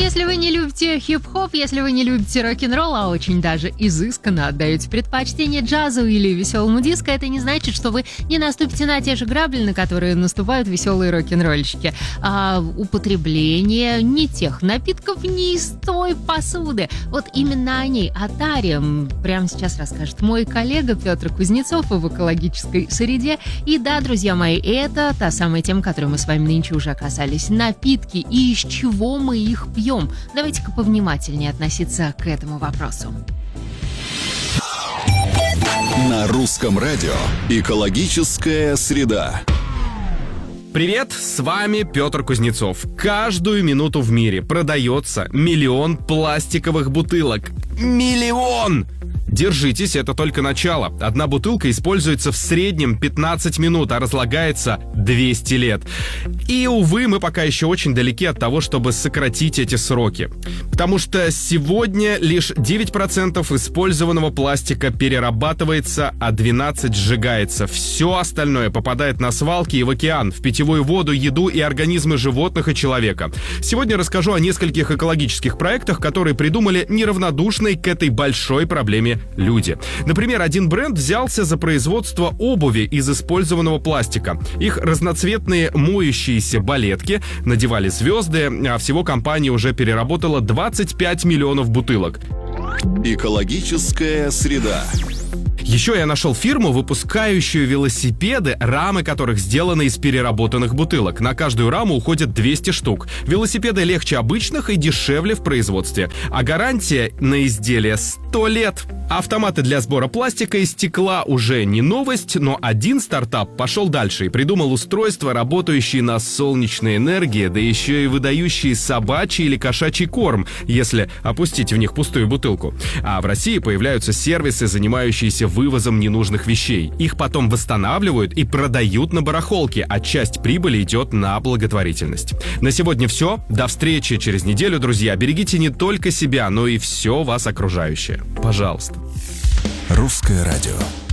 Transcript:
Если вы не любите хип-хоп, если вы не любите рок-н-ролл, а очень даже изысканно отдаете предпочтение джазу или веселому диско, это не значит, что вы не наступите на те же грабли, на которые наступают веселые рок-н-ролльщики. Употребление не тех напитков, не из той посуды. Вот именно о ней, о таре, прямо сейчас расскажет мой коллега Петр Кузнецов в экологической среде. И да, друзья мои, это та самая тема, которую мы с вами нынче уже касались. Напитки и из чего мы их пьем. Давайте-ка повнимательнее относиться к этому вопросу. На русском радио «Экологическая среда». Привет, с вами Петр Кузнецов. Каждую минуту в мире продается 1 миллион пластиковых бутылок. 1 миллион! Держитесь, это только начало. Одна бутылка используется в среднем 15 минут, а разлагается 200 лет. И, увы, мы пока еще очень далеки от того, чтобы сократить эти сроки. Потому что сегодня лишь 9% использованного пластика перерабатывается, а 12% сжигается. Все остальное попадает на свалки и в океан, в питьевую воду, еду и организмы животных и человека. Сегодня расскажу о нескольких экологических проектах, которые придумали неравнодушные к этой большой проблеме люди. Например, один бренд взялся за производство обуви из использованного пластика. Их разноцветные моющиеся балетки надевали звезды, а всего компания уже переработала 25 миллионов бутылок. Экологическая среда. Еще я нашел фирму, выпускающую велосипеды, рамы которых сделаны из переработанных бутылок. На каждую раму уходит 200 штук. Велосипеды легче обычных и дешевле в производстве. А гарантия на изделие 100 лет. Автоматы для сбора пластика и стекла уже не новость, но один стартап пошел дальше и придумал устройства, работающие на солнечной энергии, да еще и выдающие собачий или кошачий корм, если опустить в них пустую бутылку. А в России появляются сервисы, занимающиеся вывозом ненужных вещей. Их потом восстанавливают и продают на барахолке, а часть прибыли идет на благотворительность. На сегодня все. До встречи через неделю, друзья. Берегите не только себя, но и все вас окружающее. Пожалуйста. Русское радио.